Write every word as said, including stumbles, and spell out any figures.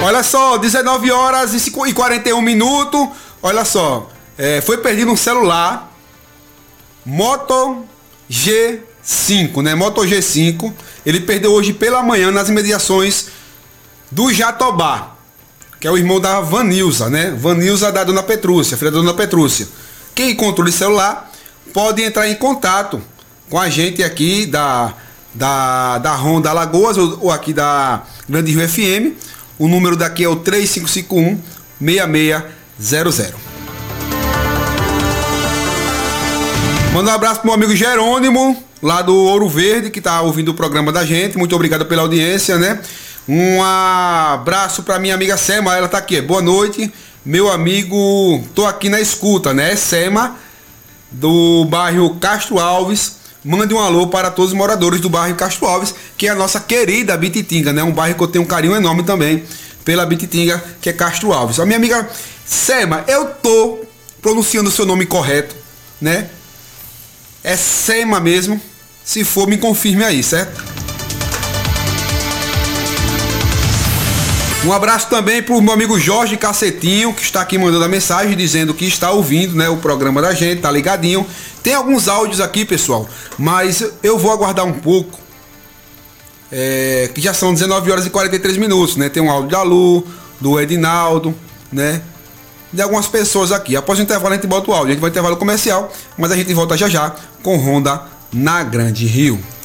Olha só, dezenove horas e quarenta e um minutos. Olha só, é, foi perdido um celular Moto G cinco, né? Moto G cinco. Ele perdeu hoje pela manhã nas imediações do Jatobá, que é o irmão da Vanilza, né? Vanilza da Dona Petrúcia, filha da Dona Petrúcia. Quem encontrou esse celular pode entrar em contato com a gente aqui da, da, da Honda Alagoas ou, ou aqui da Grande Rio F M. O número daqui é o três cinco cinco um, seis seis zero zero. Manda um abraço pro meu amigo Jerônimo, lá do Ouro Verde, que tá ouvindo o programa da gente. Muito obrigado pela audiência, né? Um abraço pra minha amiga Sema, ela tá aqui. Boa noite, meu amigo, tô aqui na escuta, né? Sema, do bairro Castro Alves. Mande um alô para todos os moradores do bairro Castro Alves, que é a nossa querida Bititinga, né? Um bairro que eu tenho um carinho enorme também pela Bititinga, que é Castro Alves. A minha amiga Sema, eu tô pronunciando o seu nome correto, né? É Sema mesmo. Se for, me confirme aí, certo? Um abraço também pro meu amigo Jorge Cacetinho, que está aqui mandando a mensagem dizendo que está ouvindo, né, o programa da gente, tá ligadinho. Tem alguns áudios aqui, pessoal, mas eu vou aguardar um pouco, é, que já são dezenove horas e quarenta e três minutos, né? Tem um áudio da Lu, do Edinaldo, né? De algumas pessoas aqui. Após o intervalo a gente bota o áudio. A gente vai intervalo comercial, mas a gente volta já já com Honda na Grande Rio.